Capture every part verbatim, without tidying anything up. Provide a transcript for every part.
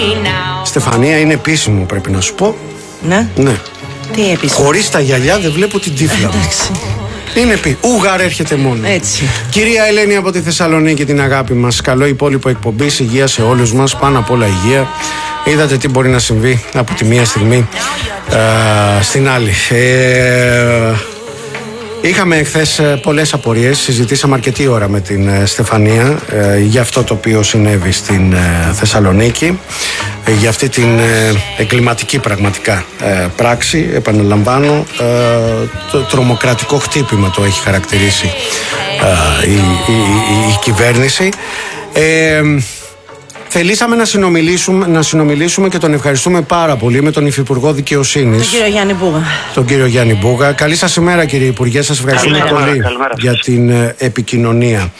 Στεφανία, είναι επίσημο, πρέπει να σου πω. Ναι. Ναι. Τι επίσημο? Χωρίς τα γυαλιά δεν βλέπω την τύφλα μου. Είναι πει. Ούγαρ έρχεται μόνο. Έτσι. Κυρία Ελένη από τη Θεσσαλονίκη, την αγάπη μας. Καλό υπόλοιπο εκπομπής, υγεία σε όλους μας. Πάνω απ' όλα υγεία. Είδατε τι μπορεί να συμβεί από τη μία στιγμή α, στην άλλη. Ε, είχαμε εχθές πολλές απορίες. Συζητήσαμε αρκετή ώρα με την ε, Στεφανία ε, για αυτό το οποίο συνέβη στην ε, Θεσσαλονίκη. Ε, για αυτή την ε, εγκληματική πραγματικά ε, πράξη. Επαναλαμβάνω, ε, το τρομοκρατικό χτύπημα το έχει χαρακτηρίσει ε, η, η, η, η κυβέρνηση. Ε, Θελήσαμε να συνομιλήσουμε, να συνομιλήσουμε και τον ευχαριστούμε πάρα πολύ με τον Υφυπουργό Δικαιοσύνης. Τον κύριο Γιάννη Μπούγα. Τον κύριο Γιάννη Μπούγα. Καλή σας ημέρα, κύριε Υπουργέ. Σας ευχαριστούμε καλημέρα, πολύ καλημέρα. για την ε, επικοινωνία.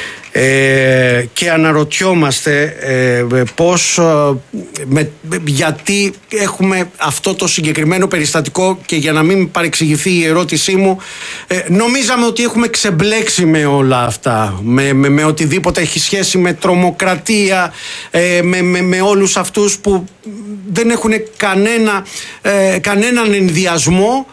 Ε, και αναρωτιόμαστε ε, πώς, ε, με, γιατί έχουμε αυτό το συγκεκριμένο περιστατικό, και για να μην παρεξηγηθεί η ερώτησή μου, ε, νομίζαμε ότι έχουμε ξεμπλέξει με όλα αυτά, με, με, με οτιδήποτε έχει σχέση με τρομοκρατία, ε, με, με, με όλους αυτούς που δεν έχουν κανένα, ε, κανέναν ενδιασμό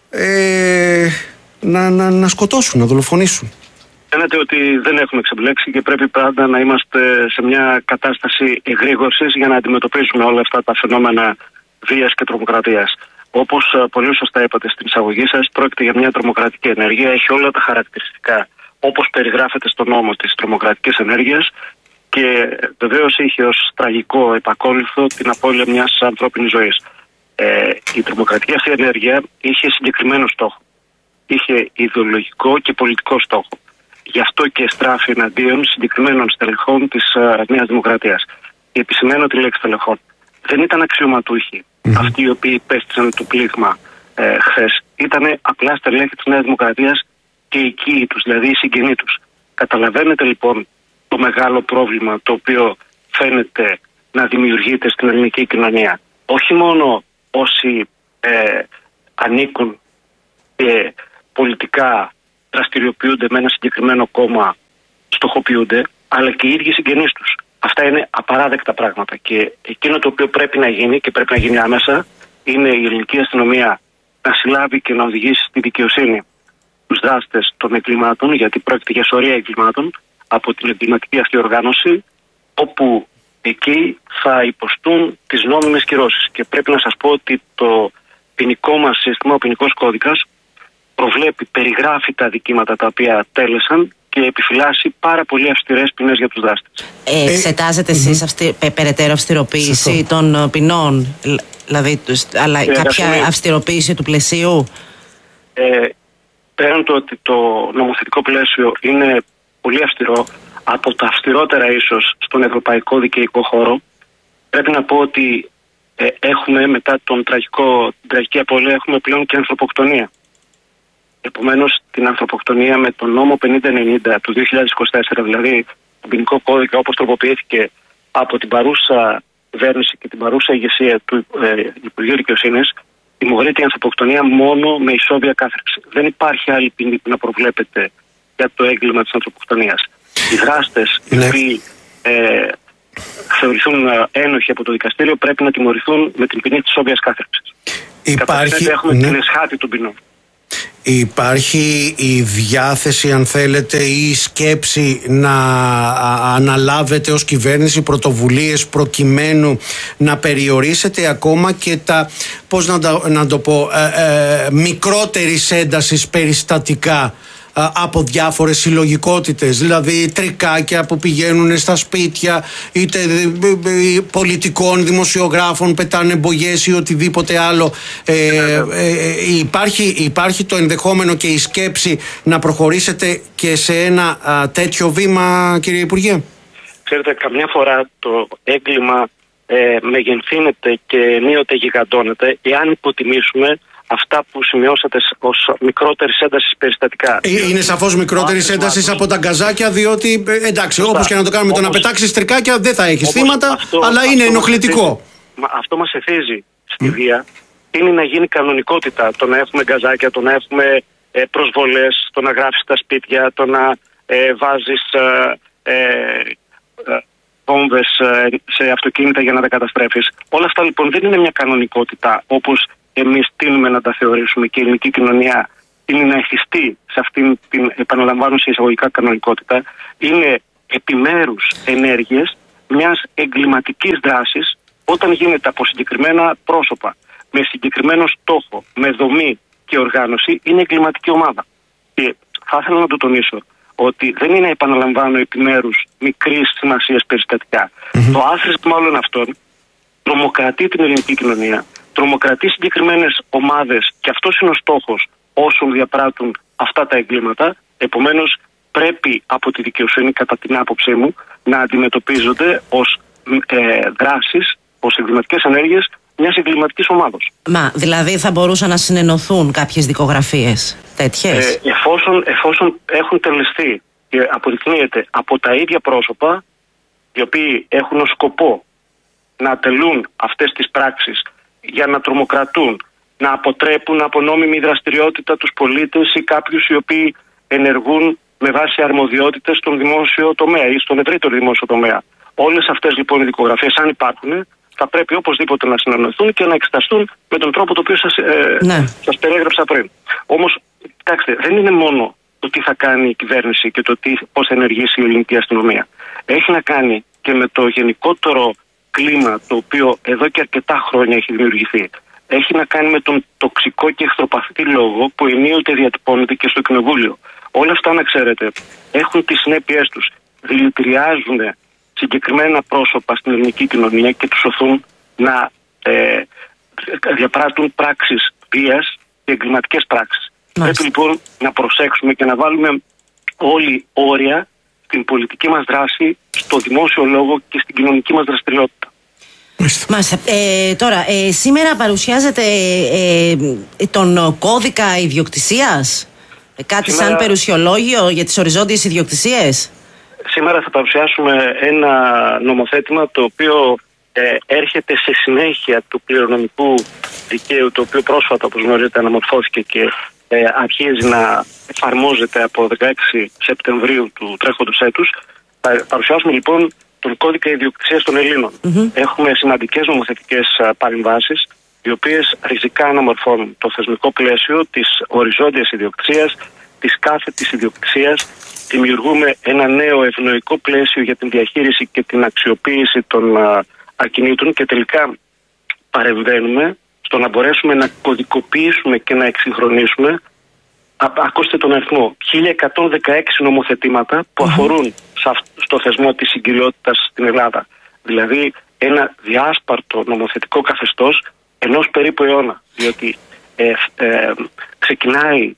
ε, να, να, να σκοτώσουν, να δολοφονήσουν. Φαίνεται ότι δεν έχουμε ξεμπλέξει και πρέπει πάντα να είμαστε σε μια κατάσταση εγρήγορσης για να αντιμετωπίσουμε όλα αυτά τα φαινόμενα βίας και τρομοκρατίας. Όπως πολύ σωστά είπατε στην εισαγωγή σας, πρόκειται για μια τρομοκρατική ενέργεια, έχει όλα τα χαρακτηριστικά όπως περιγράφεται στο νόμο της τρομοκρατικής ενέργειας και βεβαίως είχε ως τραγικό επακόλουθο την απώλεια μιας ανθρώπινης ζωής. Ε, η τρομοκρατική αυτή ενέργεια είχε συγκεκριμένο στόχο. Είχε ιδεολογικό και πολιτικό στόχο. Γι' αυτό και στράφει εναντίον συγκεκριμένων στελεχών της uh, Νέας Δημοκρατίας. Επισημαίνω τη λέξη στελεχών. Δεν ήταν αξιωματούχοι mm-hmm. αυτοί οι οποίοι υπέστησαν το πλήγμα ε, χθες. Ήταν απλά στελέχοι της Νέας Δημοκρατίας και οι οικοί τους, δηλαδή οι συγγενείς τους. Καταλαβαίνετε λοιπόν το μεγάλο πρόβλημα το οποίο φαίνεται να δημιουργείται στην ελληνική κοινωνία. Όχι μόνο όσοι ε, ανήκουν και πολιτικά δραστηριοποιούνται με ένα συγκεκριμένο κόμμα, στοχοποιούνται, αλλά και οι ίδιοι συγγενείς τους. Αυτά είναι απαράδεκτα πράγματα. Και εκείνο το οποίο πρέπει να γίνει και πρέπει να γίνει άμεσα είναι η ελληνική αστυνομία να συλλάβει και να οδηγήσει στη δικαιοσύνη τους δράστες των εγκλημάτων, γιατί πρόκειται για σωρία εγκλημάτων από την εγκληματική αυτή οργάνωση, όπου εκεί θα υποστούν τις νόμιμες κυρώσεις. Και πρέπει να σας πω ότι το ποινικό μας σύστημα, ο ποινικός κώδικας, προβλέπει, περιγράφει τα δικήματα τα οποία τέλεσαν και επιφυλάσσει πάρα πολύ αυστηρές ποινές για τους δράστες. Ε, εξετάζετε ε, εσείς mm-hmm. αυστη, πε, περαιτέρω αυστηροποίηση Σωστό. των ποινών, δηλαδή, αλλά ε, κάποια ε, αυστηροποίηση του πλαισίου? Ε, πέραν το ότι το νομοθετικό πλαίσιο είναι πολύ αυστηρό, από τα αυστηρότερα ίσως στον ευρωπαϊκό δικαιικό χώρο, πρέπει να πω ότι ε, έχουμε μετά τον τραγικό, την τραγική απώλεια έχουμε πλέον και ανθρωποκτονία. Επομένως, την ανθρωποκτονία με τον νόμο πενήντα ενενήντα του δύο χιλιάδες είκοσι τέσσερα, δηλαδή τον ποινικό κώδικα όπως τροποποιήθηκε από την παρούσα κυβέρνηση και την παρούσα ηγεσία του ε, Υπουργείου Δικαιοσύνης, τιμωρείται η ανθρωποκτονία μόνο με ισόβια κάθριξη. Δεν υπάρχει άλλη ποινή που να προβλέπεται για το έγκλημα της ανθρωποκτονίας. Οι δράστες οι ναι. οποίοι ε, θεωρηθούν ένοχοι από το δικαστήριο πρέπει να τιμωρηθούν με την ποινή της ισόβιας κάθριξης. Υπάρχει... Έχουμε ναι. την εσχάτη των ποινών. Υπάρχει η διάθεση, αν θέλετε, ή η σκέψη να αναλάβετε ως κυβέρνηση πρωτοβουλίες προκειμένου να περιορίσετε ακόμα και τα, πώς να, τα, να το πω, ε, ε, μικρότερης έντασης περιστατικά από διάφορες συλλογικότητες, δηλαδή τρικάκια που πηγαίνουν στα σπίτια είτε πολιτικών δημοσιογράφων, πετάνε μπογιές ή οτιδήποτε άλλο. ε, ε, ε, υπάρχει, υπάρχει το ενδεχόμενο και η σκέψη να προχωρήσετε και σε ένα α, τέτοιο βήμα, κύριε Υπουργέ? Ξέρετε, καμιά φορά το έγκλημα ε, μεγενθύνεται και ενίοτε γιγαντώνεται εάν υποτιμήσουμε αυτά που σημειώσατε ως μικρότερης έντασης περιστατικά. Είναι σαφώς μικρότερης έντασης από τα γκαζάκια, διότι εντάξει, Σωστά. όπως και να το κάνουμε, όμως, το να πετάξεις τρικάκια δεν θα έχεις θύματα, αυτό, αλλά αυτό είναι ενοχλητικό. Μας αυτό μας εθίζει στη mm. βία. Είναι να γίνει κανονικότητα το να έχουμε γκαζάκια, το να έχουμε ε, προσβολές, το να γράφεις στα σπίτια, το να ε, βάζεις ε, ε, βόμβες σε αυτοκίνητα για να τα καταστρέφεις. Όλα αυτά λοιπόν δεν είναι μια κανονικότητα όπως εμείς τείνουμε να τα θεωρήσουμε, και η ελληνική κοινωνία είναι να εθιστεί σε αυτήν την, επαναλαμβάνω σε εισαγωγικά, κανονικότητα. Είναι επιμέρους ενέργειες μιας εγκληματικής δράσης όταν γίνεται από συγκεκριμένα πρόσωπα, με συγκεκριμένο στόχο, με δομή και οργάνωση. Είναι εγκληματική ομάδα. Και θα ήθελα να το τονίσω ότι δεν είναι, επαναλαμβάνω, επιμέρους μικρής σημασίας περιστατικά. Mm-hmm. Το άθροισμα όλων αυτών τρομοκρατεί την ελληνική κοινωνία, τρομοκρατεί συγκεκριμένες ομάδες, και αυτός είναι ο στόχος όσων διαπράττουν αυτά τα εγκλήματα. Επομένως, πρέπει από τη δικαιοσύνη, κατά την άποψή μου, να αντιμετωπίζονται ως ε, δράσεις, ως εγκληματικές ενέργειες μιας εγκληματικής ομάδος. Μα, δηλαδή θα μπορούσαν να συνενωθούν κάποιες δικογραφίες τέτοιες? Ε, εφόσον, εφόσον έχουν τελεστεί και αποδεικνύεται από τα ίδια πρόσωπα, οι οποίοι έχουν ως σκοπό να τελούν αυτές τις πράξεις για να τρομοκρατούν, να αποτρέπουν από νόμιμη δραστηριότητα τους πολίτες ή κάποιους οι οποίοι ενεργούν με βάση αρμοδιότητες στον δημόσιο τομέα ή στον ευρύτερο δημόσιο τομέα. Όλες αυτές λοιπόν οι δικογραφίες, αν υπάρχουν, θα πρέπει οπωσδήποτε να συνεννοηθούν και να εξεταστούν με τον τρόπο το οποίο σας, ε, ναι. σας περιέγραψα πριν. Όμως, κοιτάξτε, δεν είναι μόνο το τι θα κάνει η κυβέρνηση και το τι, πώς θα ενεργήσει η ελληνική αστυνομία. Έχει να κάνει και με το γενικότερο κλίμα το οποίο εδώ και αρκετά χρόνια έχει δημιουργηθεί. Έχει να κάνει με τον τοξικό και εχθροπαθή λόγο που ενίοτε διατυπώνεται και στο Κοινοβούλιο. Όλα αυτά, να ξέρετε, έχουν τις συνέπειές τους. Δηλητηριάζουν συγκεκριμένα πρόσωπα στην ελληνική κοινωνία και τους οθούν να ε, διαπράττουν πράξεις βίας και εγκληματικές πράξεις. Πρέπει λοιπόν να προσέξουμε και να βάλουμε όλοι όρια στην πολιτική μας δράση, στο δημόσιο λόγο και στην κοινωνική μας δραστηριότητα. Μάλιστα. Ε, τώρα, ε, σήμερα παρουσιάζεται ε, ε, τον κώδικα ιδιοκτησίας, ε, κάτι σήμερα, σαν περιουσιολόγιο για τις οριζόντιες ιδιοκτησίες. Σήμερα θα παρουσιάσουμε ένα νομοθέτημα το οποίο ε, έρχεται σε συνέχεια του κληρονομικού δικαίου, το οποίο πρόσφατα, όπως γνωρίζετε, αναμορφώθηκε και ε, αρχίζει να εφαρμόζεται από δεκαέξι Σεπτεμβρίου του τρέχοντος έτους. Θα παρουσιάσουμε λοιπόν τον κώδικα ιδιοκτησίας των Ελλήνων. Mm-hmm. Έχουμε σημαντικές νομοθετικές παρεμβάσεις, οι οποίες ριζικά αναμορφώνουν το θεσμικό πλαίσιο της οριζόντιας ιδιοκτησίας, της κάθετης ιδιοκτησίας. Δημιουργούμε ένα νέο ευνοϊκό πλαίσιο για την διαχείριση και την αξιοποίηση των α, ακινήτων και τελικά παρεμβαίνουμε στο να μπορέσουμε να κωδικοποιήσουμε και να εξυγχρονίσουμε. Α, ακούστε τον αριθμό, χίλια εκατόν δεκαέξι νομοθετήματα που αφορούν στο θεσμό της συγκυριότητας στην Ελλάδα. Δηλαδή ένα διάσπαρτο νομοθετικό καθεστώς ενός περίπου αιώνα. Διότι ε, ε, ξεκινάει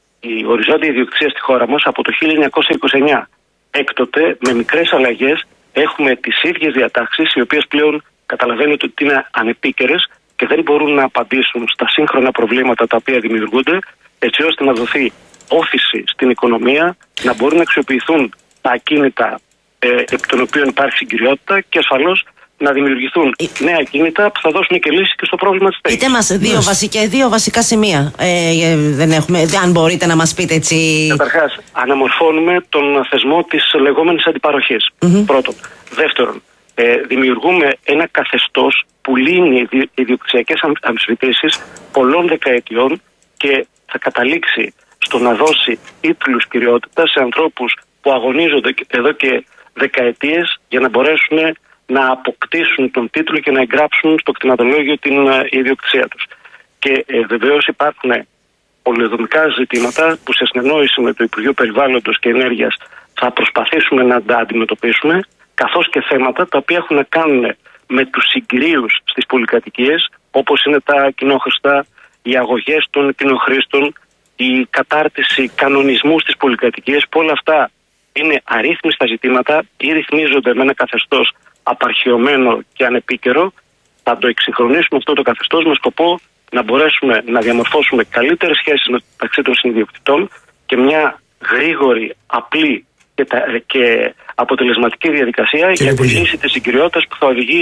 η οριζόντια ιδιοκτησία στη χώρα μας από το χίλια εννιακόσια είκοσι εννιά. Έκτοτε, με μικρές αλλαγές, έχουμε τις ίδιες διατάξεις, οι οποίες πλέον καταλαβαίνετε ότι είναι ανεπίκαιρες και δεν μπορούν να απαντήσουν στα σύγχρονα προβλήματα τα οποία δημιουργούνται, έτσι ώστε να δοθεί όθηση στην οικονομία, να μπορούν να αξιοποιηθούν τα ακίνητα ε, επί των οποίων υπάρχει συγκυριότητα και ασφαλώς να δημιουργηθούν νέα ακίνητα που θα δώσουν και λύση και στο πρόβλημα της στέγης. Πείτε μας δύο, βασικά, δύο βασικά σημεία. Ε, δεν έχουμε, αν μπορείτε να μας πείτε έτσι. Καταρχάς, αναμορφώνουμε τον θεσμό της λεγόμενης αντιπαροχής. Mm-hmm. Πρώτον. Δεύτερον, ε, δημιουργούμε ένα καθεστώς που λύνει ιδιοκτησιακές αμφισβητήσεις πολλών δεκαετιών και θα καταλήξει στο να δώσει τίτλους κυριότητας σε ανθρώπους που αγωνίζονται εδώ και δεκαετίες για να μπορέσουν να αποκτήσουν τον τίτλο και να εγγράψουν στο κτηματολόγιο την ιδιοκτησία τους. Και ε, βεβαίως υπάρχουν πολυδομικά ζητήματα που σε συνεννόηση με το Υπουργείο Περιβάλλοντος και Ενέργειας θα προσπαθήσουμε να τα αντιμετωπίσουμε, καθώς και θέματα τα οποία έχουν να κάνουν με τους συγκυρίους στις πολυκατοικίες, όπως είναι τα κοινόχρηστα, οι αγωγές των κοινοχρήστων, η κατάρτιση κανονισμού στις πολυκατοικίες, που όλα αυτά είναι αρρύθμιστα ζητήματα ή ρυθμίζονται με ένα καθεστώς απαρχαιωμένο και ανεπίκαιρο. Θα το εξυγχρονίσουμε αυτό το καθεστώς με σκοπό να μπορέσουμε να διαμορφώσουμε καλύτερες σχέσεις μεταξύ των συνδιοκτητών και μια γρήγορη, απλή και, τα, και αποτελεσματική διαδικασία και για τη λύση της συγκυριότητας που θα οδηγεί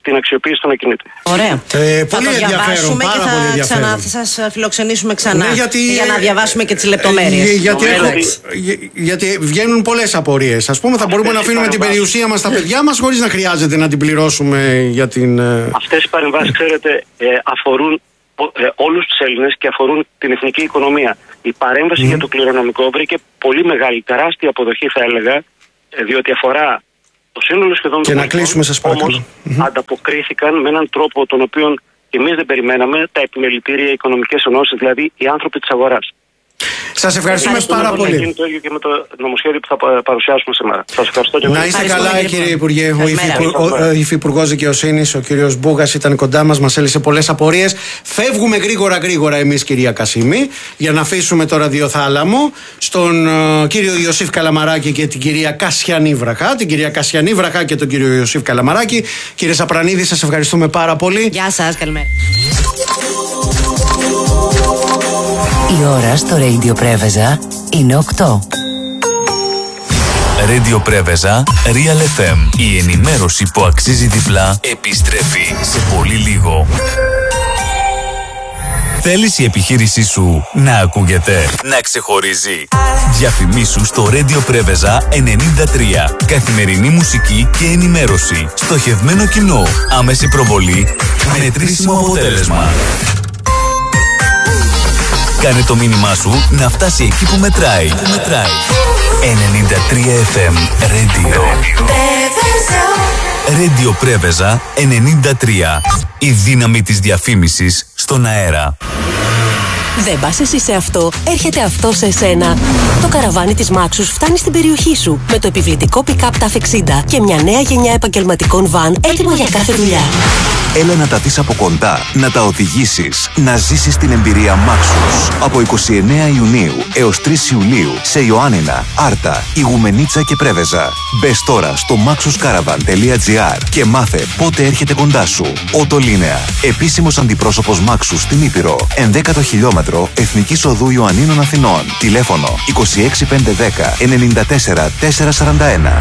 την αξιοποίηση των ακινήτων. Ωραία. Ε, θα πολύ το διαβάσουμε πάρα και θα, πολύ ξανά, θα σας φιλοξενήσουμε ξανά ναι, γιατί, για να διαβάσουμε και τις λεπτομέρειες. Ε, γιατί, έχω, ότι... γιατί βγαίνουν πολλές απορίες. Ας πούμε, θα μπορούμε να αφήνουμε την περιουσία μας στα παιδιά μας χωρίς να χρειάζεται να την πληρώσουμε για την... Αυτές οι παρεμβάσεις, ξέρετε, ε, αφορούν ε, όλους τους Έλληνες και αφορούν την εθνική οικονομία. Η παρέμβαση mm. για το κληρονομικό βρήκε πολύ μεγάλη, τεράστια αποδοχή, θα έλεγα, ε, διότι αφορά το σύνολο σχεδόν και των να κλείσουμε, σας παρακαλώ. Όμως mm-hmm. ανταποκρίθηκαν με έναν τρόπο τον οποίο και εμείς δεν περιμέναμε, τα επιμελητήρια, οι οικονομικές ενώσεις, δηλαδή οι άνθρωποι της αγοράς. Σας ευχαριστούμε πάρα πολύ. Θα γίνει το ίδιο και με το νομοσχέδιο που θα παρουσιάσουμε σήμερα. Σας ευχαριστώ και να είστε καλά, κύριε Υπουργέ. Ο Υφυπουργός Δικαιοσύνης, ο κύριος Μπούγας, ήταν κοντά μας, μας έλυσε πολλές απορίες. Φεύγουμε γρήγορα γρήγορα εμείς, κυρία Κασίμη, για να αφήσουμε το ραδιοθάλαμο στον uh, κύριο Ιωσήφ Καλαμαράκη και την κυρία Κασιανή Βραχά. Την κυρία Κασιανή Βραχά και τον κύριο Ιωσήφ Καλαμαράκη. Κύριε Σαπρανίδη, σας ευχαριστούμε πάρα πολύ. Γεια σας, καλημέρα. Η ώρα στο Radio Πρέβεζα είναι οκτώ. Radio Πρέβεζα, Real εφ εμ. Η ενημέρωση που αξίζει διπλά επιστρέφει σε πολύ λίγο. Θέλεις η επιχείρησή σου να ακούγεται, να ξεχωρίζει? Διαφημίσου στο Radio Πρέβεζα ενενήντα τρία. Καθημερινή μουσική και ενημέρωση. Στοχευμένο κοινό. Άμεση προβολή. Μετρήσιμο αποτέλεσμα. Κάνε το μήνυμά σου να φτάσει εκεί που μετράει. Που μετράει. ενενήντα τρία εφ εμ Radio. Radio Πρέβεζα ενενήντα τρία. Η δύναμη της διαφήμισης στον αέρα. Δεν πας εσύ σε αυτό, έρχεται αυτό σε εσένα. Το καραβάνι της Μάξους φτάνει στην περιοχή σου με το επιβλητικό pick-up ταφ εξήντα και μια νέα γενιά επαγγελματικών βαν έτοιμο για κάθε δουλειά. Έλα να τα δεις από κοντά, να τα οδηγήσεις, να ζήσεις την εμπειρία Μάξους. Από εικοστή ενάτη Ιουνίου έως τρεις Ιουλίου σε Ιωάννινα, Άρτα, Ιγουμενίτσα και Πρέβεζα. Μπες τώρα στο maxuscaravan τελεία τζι άρ και μάθε πότε έρχεται κοντά σου. Οτολίνεα, επίσημος αντιπρόσωπος Μάξου στην Ήπειρο, ενδέκατο χιλιόμετρο Εθνικής Οδού Ιωαννίνων Αθηνών. Τηλέφωνο είκοσι έξι πεντακόσια δέκα ενενήντα τέσσερα τετρακόσια σαράντα ένα.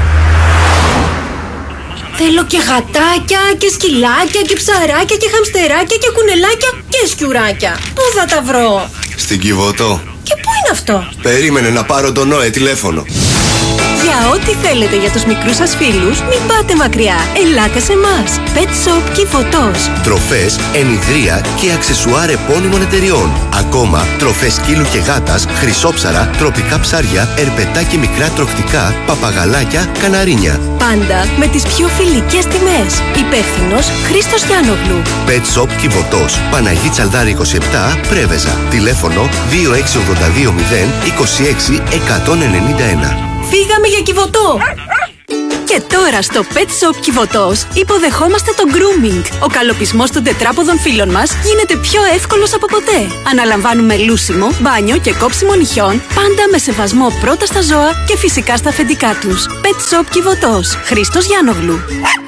Θέλω και γατάκια και σκυλάκια και ψαράκια και χαμστεράκια και κουνελάκια και σκιουράκια. Πού θα τα βρω? Στην Κιβωτό. Και πού είναι αυτό? Περίμενε να πάρω τον Νόε τηλέφωνο. Για ό,τι θέλετε για τους μικρούς σας φίλους, μην πάτε μακριά. Ελάτε σε εμάς. Pet Shop Κιβωτός. Τροφές, ενιδρία και αξεσουάρ επώνυμων εταιριών. Ακόμα τροφές σκύλου και γάτας, χρυσόψαρα, τροπικά ψάρια, ερπετά και μικρά τροχτικά, παπαγαλάκια, καναρίνια. Πάντα με τις πιο φιλικές τιμές. Υπεύθυνος Χρήστος Γιάννογλου. Pet Shop Κιβωτός. Παναγί Τσαλδάρη είκοσι επτά, Πρέβεζα. Τηλέφωνο δύο έξι ογδόντα δύο μηδέν είκοσι έξι εκατόν ενενήντα ένα. Φύγαμε για Κιβωτό! Και τώρα στο Pet Shop Κιβωτός υποδεχόμαστε το grooming. Ο καλοπισμός των τετράποδων φίλων μας γίνεται πιο εύκολος από ποτέ. Αναλαμβάνουμε λούσιμο, μπάνιο και κόψιμο νυχιών, πάντα με σεβασμό πρώτα στα ζώα και φυσικά στα αφεντικά τους. Pet Shop Κιβωτός. Χρήστος Γιάννογλου.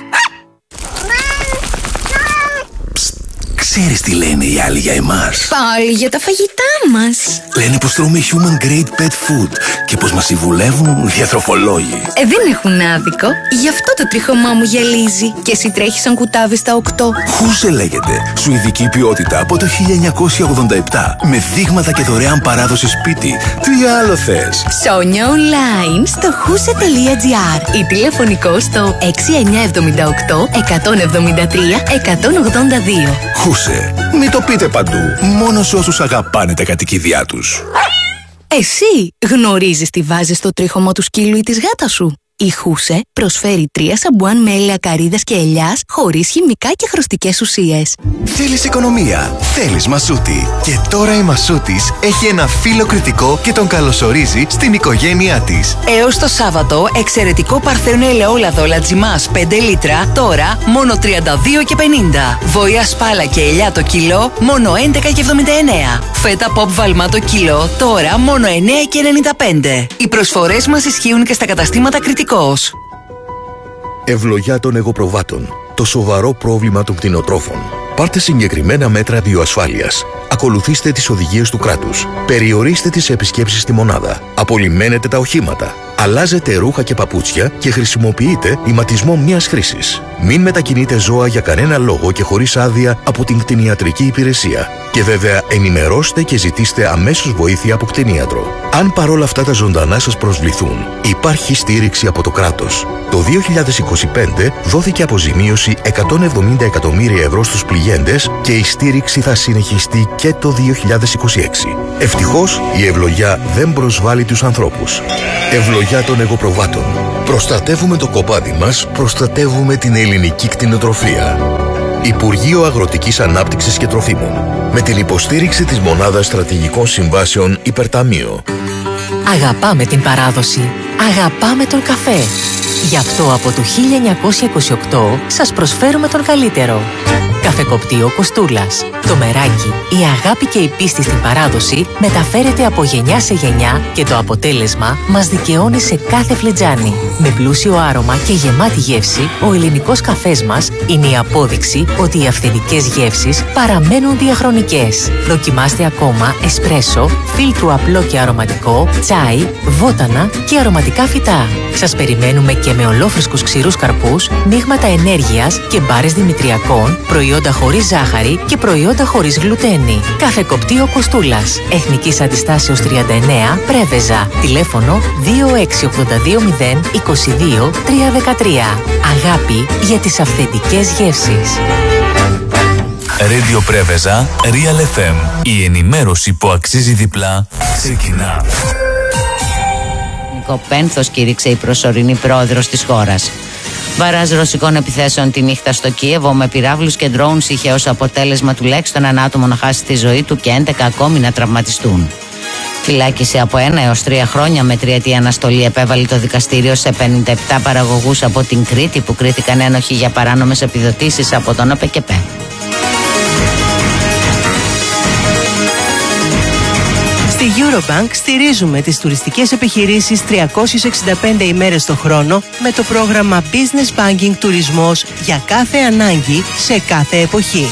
Ξέρεις τι λένε οι άλλοι για εμάς? Πάλι για τα φαγητά μας. Λένε πως τρώμε human grade pet food και πως μας συμβουλεύουν διατροφολόγοι. Ε, δεν έχουν άδικο. Γι' αυτό το τρίχωμά μου γυαλίζει. Και εσύ τρέχεις σαν κουτάβι στα οκτώ. Χούσε λέγεται. Σουηδική ποιότητα από το χίλια εννιακόσια ογδόντα επτά. Με δείγματα και δωρεάν παράδοση σπίτι. Τι άλλο θες? Ψώνια online στο χούσε τελεία τζι άρ ή τηλεφωνικό στο έξι εννιά επτά οκτώ εκατόν εβδομήντα τρία εκατόν ογδόντα δύο. Χούσε. Μην το πείτε παντού. Μόνο σε όσους αγαπάνε τα κατοικίδια τους. Εσύ γνωρίζεις τι βάζεις στο τρίχωμο του σκύλου ή της γάτας σου? Η Χούσε προσφέρει τρία σαμπουάν με έλαια καρύδας και ελιάς χωρίς χημικά και χρωστικές ουσίες. Θέλεις οικονομία, θέλεις Μασούτη. Και τώρα η Μασούτης έχει ένα φύλλο κριτικό και τον καλωσορίζει στην οικογένειά της. Έως το Σάββατο, εξαιρετικό παρθένο ελαιόλαδο Λατζιμάς πέντε λίτρα, τώρα μόνο τριάντα δύο και πενήντα. Βοήα σπάλα και ελιά το κιλό, μόνο έντεκα και εβδομήντα εννέα. Φέτα pop βαλμά το κιλό, τώρα μόνο εννέα και ενενήντα πέντε. Οι προσφορές μας ισχύουν και στα καταστήματα Κριτικός. Ευλογιά των εγωπροβάτων. Το σοβαρό πρόβλημα των κτηνοτρόφων. Πάρτε συγκεκριμένα μέτρα βιοασφάλειας. ακολουθήστε τις οδηγίες του κράτους. Περιορίστε τις επισκέψεις στη μονάδα. Απολυμμένετε τα οχήματα. Αλλάζετε ρούχα και παπούτσια και χρησιμοποιείτε ηματισμό μίας χρήσης. Μην μετακινείτε ζώα για κανένα λόγο και χωρίς άδεια από την κτηνιατρική υπηρεσία. Και βέβαια ενημερώστε και ζητήστε αμέσως βοήθεια από κτηνίατρο. Αν παρόλα αυτά τα ζωντανά σας προσβληθούν, υπάρχει στήριξη από το κράτος. Το δύο χιλιάδες είκοσι πέντε δόθηκε αποζημίωση εκατόν εβδομήντα εκατομμύρια ευρώ στους πληγέντες και η στήριξη θα συνεχιστεί και το δύο χιλιάδες είκοσι έξι. Ευτυχώς η ευλογιά δεν προσβάλλει τους ανθρώπους. Ευλογιά των εγωπροβάτων. Προστατεύουμε το κοπάδι μας, προστατεύουμε την ελληνική κτηνοτροφία. Υπουργείο Αγροτικής Ανάπτυξης και Τροφίμων. Με την υποστήριξη της Μονάδας Στρατηγικών Συμβάσεων Υπερταμείο. Αγαπάμε την παράδοση. Αγαπάμε τον καφέ. Γι' αυτό από το χίλια εννιακόσια είκοσι οκτώ σας προσφέρουμε τον καλύτερο. Καφεκοπτείο Κοστούλας. Το μεράκι, η αγάπη και η πίστη στην παράδοση μεταφέρεται από γενιά σε γενιά και το αποτέλεσμα μας δικαιώνει σε κάθε φλιτζάνι. Με πλούσιο άρωμα και γεμάτη γεύση, ο ελληνικός καφές μας είναι η απόδειξη ότι οι αυθεντικές γεύσεις παραμένουν διαχρονικές. Δοκιμάστε ακόμα εσπρέσο, φίλτρου απλό και αρωματικό, τσάι, βότανα και αρωματικά φυτά. Σας περιμένουμε και με ολόφρεσκους ξηρούς καρπούς, μείγματα ενέργειας και μπάρες δημητριακών, προϊόντα χωρίς ζάχαρη και προϊόντα χωρίς γλουτένη. Καφεκοπτείο Κοστούλας. Εθνικής Αντιστάσεως τριάντα εννέα, Πρέβεζα. Τηλέφωνο δύο έξι ογδόντα δύο μηδέν είκοσι δύο τριακόσια δεκατρία. Αγάπη για τις αυθεντικές γεύσεις. Radio Πρέβεζα, Real εφ εμ. Η ενημέρωση που αξίζει διπλά ξεκινά. Ο Πένθος κήρυξε η προσωρινή πρόεδρος της χώρας. Βαράζ ρωσικών επιθέσεων τη νύχτα στο Κίεβο με πυράβλους και drones είχε ως αποτέλεσμα τουλάχιστον ένα άτομο να χάσει τη ζωή του και έντεκα ακόμη να τραυματιστούν. Φυλάκιση από ένα έως τρία χρόνια με τριετή αναστολή επέβαλε το δικαστήριο σε πενήντα επτά παραγωγούς από την Κρήτη που κρίθηκαν ένοχοι για παράνομες επιδοτήσεις από τον ΟΠΕΚΕΠΕ. Στη Eurobank στηρίζουμε τις τουριστικές επιχειρήσεις τριακόσιες εξήντα πέντε ημέρες το χρόνο με το πρόγραμμα Business Banking Τουρισμός για κάθε ανάγκη σε κάθε εποχή.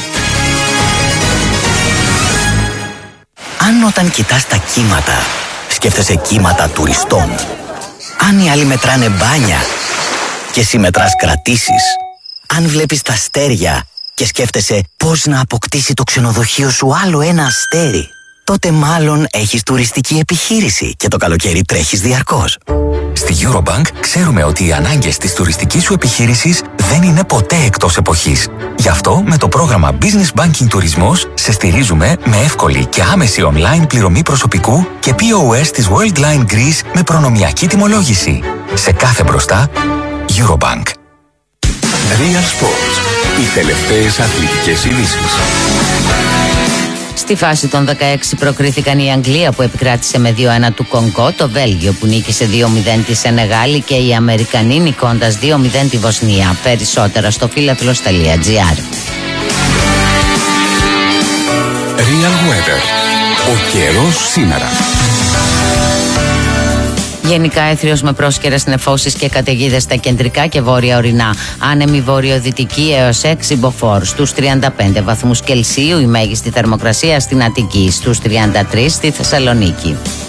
Αν όταν κοιτάς τα κύματα σκέφτεσαι κύματα τουριστών, αν οι άλλοι μετράνε μπάνια και εσύ μετράς κρατήσεις, αν βλέπεις τα αστέρια και σκέφτεσαι πώς να αποκτήσει το ξενοδοχείο σου άλλο ένα αστέρι, τότε μάλλον έχεις τουριστική επιχείρηση και το καλοκαίρι τρέχεις διαρκώς. Στη Eurobank ξέρουμε ότι οι ανάγκες της τουριστικής σου επιχείρησης δεν είναι ποτέ εκτός εποχής. Γι' αυτό με το πρόγραμμα Business Banking Τουρισμός σε στηρίζουμε με εύκολη και άμεση online πληρωμή προσωπικού και πι ο ες της Worldline Greece με προνομιακή τιμολόγηση. Σε κάθε μπροστά, Eurobank. Real Sports. Οι τελευταίες αθλητικές ειδήσεις. Στη φάση των δεκαέξι προκρίθηκαν η Αγγλία που επικράτησε με δύο ένα του Κονγκό, το Βέλγιο που νίκησε δύο μηδέν τη Σενεγάλη και οι Αμερικανοί νικώντας δύο μηδέν τη Βοσνία. Περισσότερα στο φίλαθλος τελεία τζι άρ. Real Weather. Ο καιρός σήμερα. Γενικά έθριος με πρόσκαιρες νεφώσεις και καταιγίδες στα κεντρικά και βόρεια ορεινά. Άνεμη βορειοδυτική έως έξι μποφόρ. Στους τριάντα πέντε βαθμούς Κελσίου η μέγιστη θερμοκρασία στην Αττική. Στους τριάντα τρεις στη Θεσσαλονίκη.